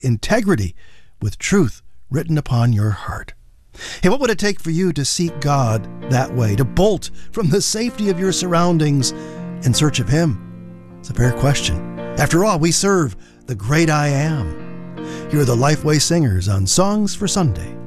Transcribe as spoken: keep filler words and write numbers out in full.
integrity with truth written upon your heart. Hey, what would it take for you to seek God that way, to bolt from the safety of your surroundings in search of Him? It's a fair question. After all, we serve the great I Am. Here are the Lifeway Singers on Songs for Sunday.